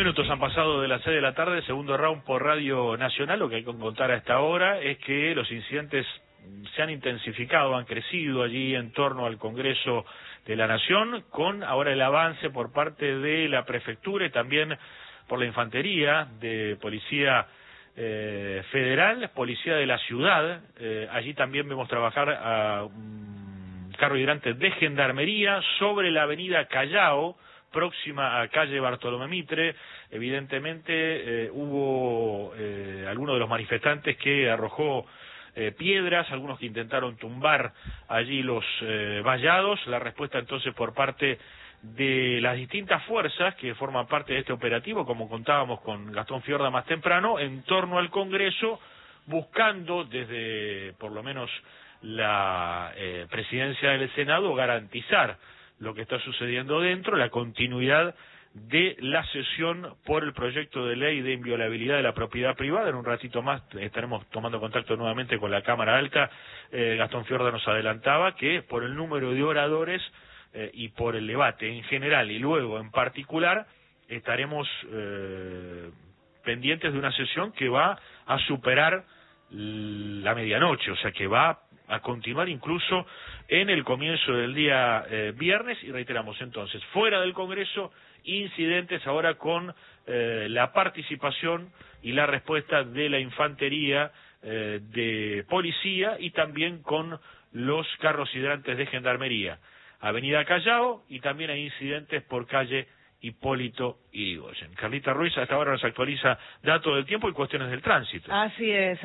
minutos han pasado de las 6 de la tarde, segundo round por Radio Nacional. Lo que hay que contar a esta hora es que los incidentes se han intensificado, han crecido allí en torno al Congreso de la Nación, con ahora el avance por parte de la Prefectura y también por la Infantería de Policía Federal, Policía de la Ciudad. Allí también vemos trabajar a un carro hidrante de Gendarmería sobre la avenida Callao, próxima a calle Bartolomé Mitre. Evidentemente hubo algunos de los manifestantes que arrojó piedras, algunos que intentaron tumbar allí los vallados. La respuesta entonces por parte de las distintas fuerzas que forman parte de este operativo, como contábamos con Gastón Fiorda más temprano, en torno al Congreso, buscando desde por lo menos la presidencia del Senado garantizar lo que está sucediendo dentro, la continuidad de la sesión por el proyecto de ley de inviolabilidad de la propiedad privada. En un ratito más estaremos tomando contacto nuevamente con la Cámara Alta. Gastón Fiorda nos adelantaba que por el número de oradores y por el debate en general y luego en particular estaremos pendientes de una sesión que va a superar la medianoche, o sea que va a continuar incluso en el comienzo del día viernes. Y reiteramos entonces, fuera del Congreso, incidentes ahora con la participación y la respuesta de la Infantería de Policía y también con los carros hidrantes de Gendarmería. Avenida Callao, y también hay incidentes por calle Hipólito Yrigoyen. Carlita Ruiz hasta ahora nos actualiza datos del tiempo y cuestiones del tránsito. Así es,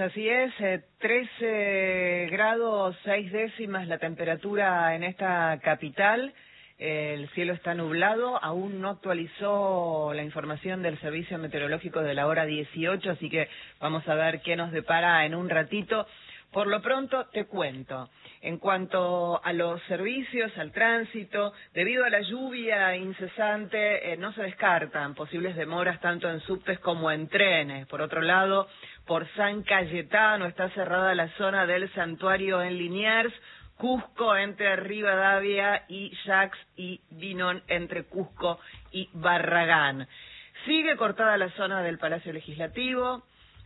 13 grados 6 décimas la temperatura en esta capital. El cielo está nublado, aún no actualizó la información del Servicio Meteorológico de la hora 18, así que vamos a ver qué nos depara en un ratito. Por lo pronto te cuento, en cuanto a los servicios, al tránsito, debido a la lluvia incesante no se descartan posibles demoras tanto en subtes como en trenes. Por otro lado, por San Cayetano está cerrada la zona del Santuario en Liniers, Cusco entre Rivadavia y Jax y Vinón entre Cusco y Barragán. Sigue cortada la zona del Palacio Legislativo.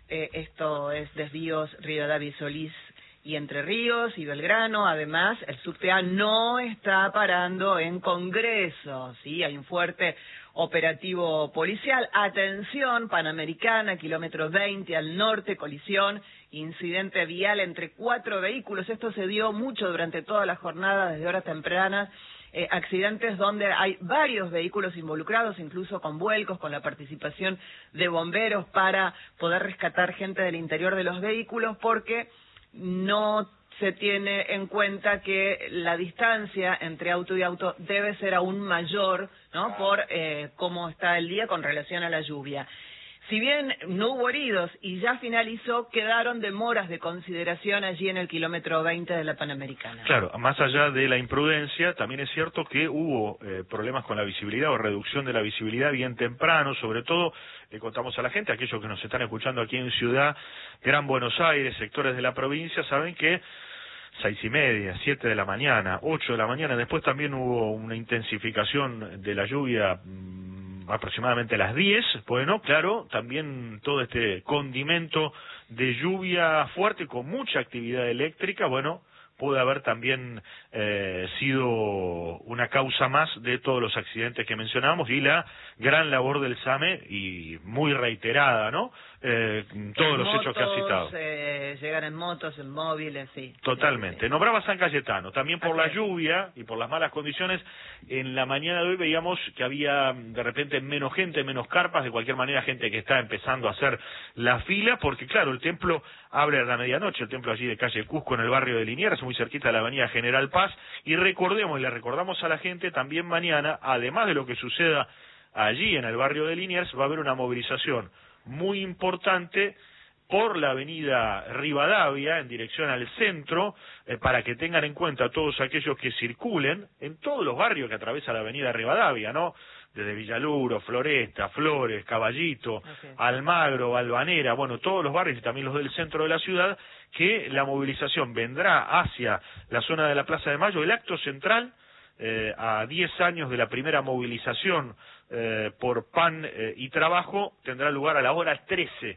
Esto es desvíos Rivadavia y Solís y Entre Ríos y Belgrano. Además, el subte A no está parando en Congreso, ¿sí? Hay un fuerte operativo policial. Atención, Panamericana, kilómetro 20 al norte, colisión, incidente vial entre 4 vehículos. Esto se dio mucho durante toda la jornada, desde horas tempranas. Accidentes donde hay varios vehículos involucrados, incluso con vuelcos, con la participación de bomberos para poder rescatar gente del interior de los vehículos, porque no se tiene en cuenta que la distancia entre auto y auto debe ser aún mayor, ¿no? Por cómo está el día con relación a la lluvia. Si bien no hubo heridos y ya finalizó, quedaron demoras de consideración allí en el kilómetro 20 de la Panamericana. Claro, más allá de la imprudencia, también es cierto que hubo problemas con la visibilidad o reducción de la visibilidad bien temprano. Sobre todo, le contamos a la gente, aquellos que nos están escuchando aquí en Ciudad, Gran Buenos Aires, sectores de la provincia, saben que 6:30, 7 de la mañana, 8 de la mañana, después también hubo una intensificación de la lluvia aproximadamente a las 10, bueno, claro, también todo este condimento de lluvia fuerte con mucha actividad eléctrica, bueno, puede haber también sido una causa más de todos los accidentes que mencionamos y la gran labor del SAME, y muy reiterada, ¿no? Todos los hechos que ha citado. Llegan en motos, en móviles, sí. Totalmente. Sí, sí. Nombraba San Cayetano, también por la lluvia y por las malas condiciones. En la mañana de hoy veíamos que había de repente menos gente, menos carpas, de cualquier manera gente que está empezando a hacer la fila, porque claro, el templo abre a la medianoche, el templo allí de calle Cusco en el barrio de Liniers, muy cerquita de la avenida General Paz, y recordemos y le recordamos a la gente también mañana, además de lo que suceda allí en el barrio de Liniers, va a haber una movilización muy importante por la avenida Rivadavia en dirección al centro, para que tengan en cuenta todos aquellos que circulen en todos los barrios que atraviesa la avenida Rivadavia, ¿no? Desde Villaluro, Floresta, Flores, Caballito, Almagro, Balvanera, bueno, todos los barrios y también los del centro de la ciudad, que la movilización vendrá hacia la zona de la Plaza de Mayo. El acto central, a 10 años de la primera movilización por Pan y Trabajo tendrá lugar a la hora 13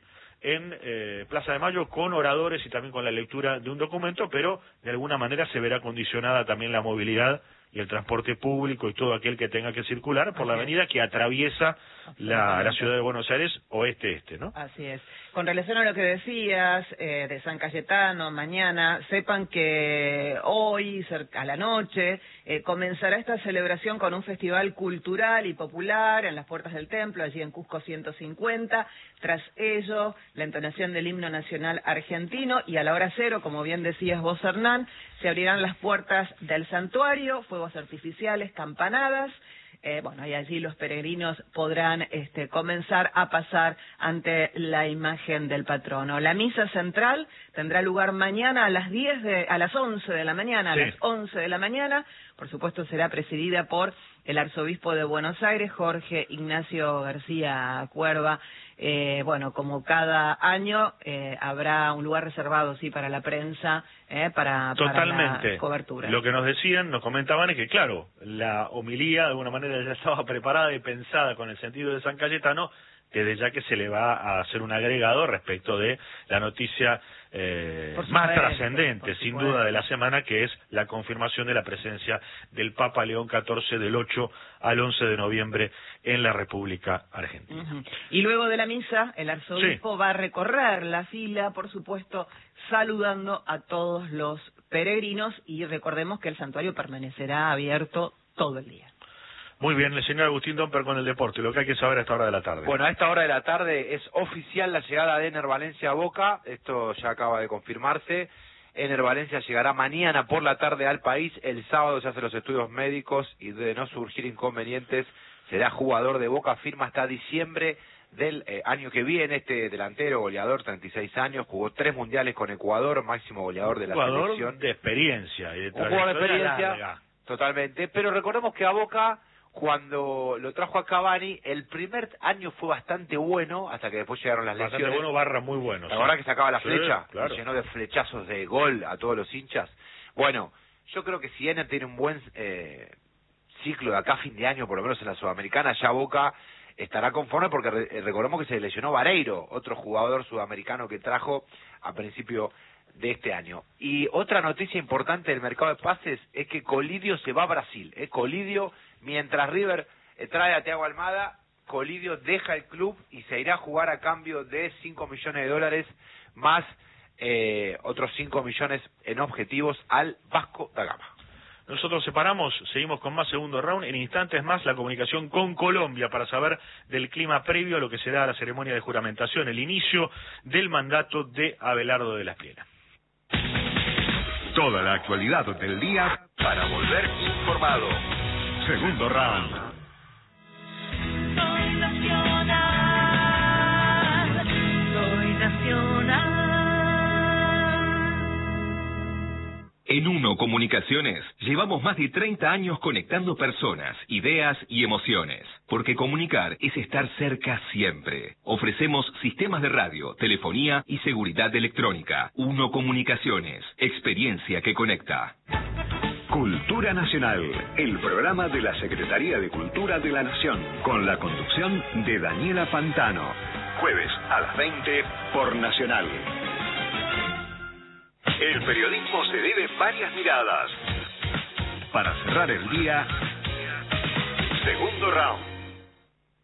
en Plaza de Mayo, con oradores y también con la lectura de un documento, pero de alguna manera se verá condicionada también la movilidad y el transporte público y todo aquel que tenga que circular por la avenida que atraviesa la ciudad de Buenos Aires oeste-este, ¿no? Así es. Con relación a lo que decías de San Cayetano, mañana, sepan que hoy, cerca a la noche, comenzará esta celebración con un festival cultural y popular en las puertas del templo, allí en Cusco 150. Tras ello, la entonación del himno nacional argentino, y a la hora 0, como bien decías vos, Hernán, se abrirán las puertas del santuario, fuegos artificiales, campanadas. Y allí los peregrinos podrán comenzar a pasar ante la imagen del patrono. La misa central tendrá lugar mañana a las 11 de la mañana, a las 11 de la mañana. Por supuesto, será presidida por el arzobispo de Buenos Aires, Jorge Ignacio García Cuerva. Como cada año, habrá un lugar reservado, sí, para la prensa, para la cobertura. Lo que nos comentaban es que, claro, la homilía de alguna manera ya estaba preparada y pensada con el sentido de San Cayetano, desde ya que se le va a hacer un agregado respecto de la noticia más trascendente, sin duda, de la semana, que es la confirmación de la presencia del Papa León XIV del 8 al 11 de noviembre en la República Argentina. Y luego de la misa, el arzobispo va a recorrer la fila, por supuesto, saludando a todos los peregrinos, y recordemos que el santuario permanecerá abierto todo el día. Muy bien, el señor Agustín Domper con el deporte, lo que hay que saber a esta hora de la tarde. Bueno, a esta hora de la tarde es oficial la llegada de Ener Valencia a Boca, esto ya acaba de confirmarse. Ener Valencia llegará mañana por la tarde al país, el sábado se hacen los estudios médicos y de no surgir inconvenientes será jugador de Boca, firma hasta diciembre del año que viene. Este delantero, goleador, 36 años, jugó 3 mundiales con Ecuador, máximo goleador de la selección. Jugador de experiencia. Un jugador de experiencia, totalmente, pero recordemos que a Boca, cuando lo trajo a Cavani, el primer año fue bastante bueno, hasta que después llegaron las lesiones. Bastante bueno, barra muy bueno. La verdad que sacaba la flecha, claro. Llenó de flechazos de gol a todos los hinchas. Bueno, yo creo que si Ener tiene un buen ciclo de acá a fin de año, por lo menos en la Sudamericana, ya Boca estará conforme, porque recordemos que se lesionó Vareiro, otro jugador sudamericano que trajo a principio de este año. Y otra noticia importante del mercado de pases es que Colidio se va a Brasil. Colidio, mientras River trae a Thiago Almada, Colidio deja el club y se irá a jugar a cambio de $5 millones más otros 5 millones en objetivos al Vasco da Gama. Nosotros separamos, seguimos con más segundo round. En instantes más la comunicación con Colombia para saber del clima previo a lo que será la ceremonia de juramentación, el inicio del mandato de Abelardo de la Espriella. Toda la actualidad del día para volver informado. Segundo round. Soy nacional, soy nacional. En Uno Comunicaciones llevamos más de 30 años conectando personas, ideas y emociones. Porque comunicar es estar cerca siempre. Ofrecemos sistemas de radio, telefonía y seguridad electrónica. Uno Comunicaciones, experiencia que conecta. Cultura Nacional, el programa de la Secretaría de Cultura de la Nación, con la conducción de Daniela Pantano. Jueves a las 20 por Nacional. El periodismo se debe varias miradas. Para cerrar el día, segundo round.